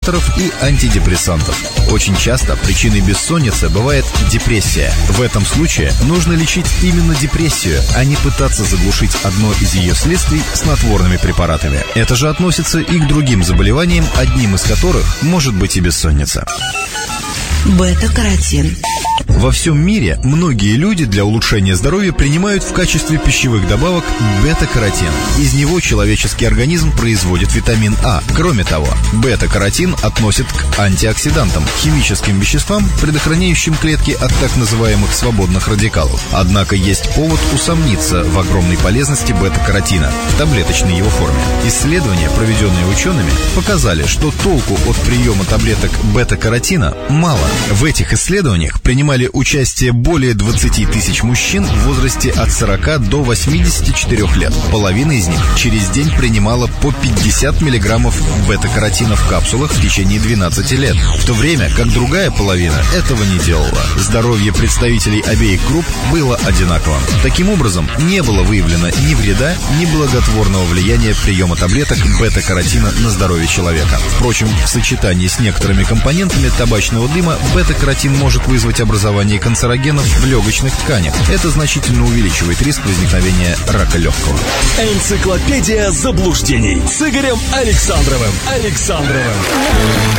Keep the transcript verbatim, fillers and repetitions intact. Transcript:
стимуляторов и антидепрессантов. Очень часто причиной бессонницы бывает депрессия. В этом случае нужно лечить именно депрессию, а не пытаться заглушить одно из ее следствий снотворными препаратами. Это же относится и к другим заболеваниям, одним из которых может быть и бессонница. Бета-каротин. Во всем мире многие люди для улучшения здоровья принимают в качестве пищевых добавок бета-каротин. Из него человеческий организм производит витамин А. Кроме того, бета-каротин относят к антиоксидантам, химическим веществам, предохраняющим клетки от так называемых свободных радикалов. Однако есть повод усомниться в огромной полезности бета-каротина в таблеточной его форме. Исследования, проведенные учеными, показали, что толку от приема таблеток бета-каротина мало. В этих исследованиях принимали участие более двадцати тысяч мужчин в возрасте от сорока до восьмидесяти четырёх лет. Половина из них через день принимала по пятьдесят миллиграммов бета-каротина в капсулах в течение двенадцати лет, в то время как другая половина этого не делала. Здоровье представителей обеих групп было одинаковым. Таким образом, не было выявлено ни вреда, ни благотворного влияния приема таблеток бета-каротина на здоровье человека. Впрочем, в сочетании с некоторыми компонентами табачного дыма бета-каротин может вызвать образование канцерогенов в легочных тканях. Это значительно увеличивает риск возникновения рака легкого. Энциклопедия заблуждений с Игорем Александровым. Александровым.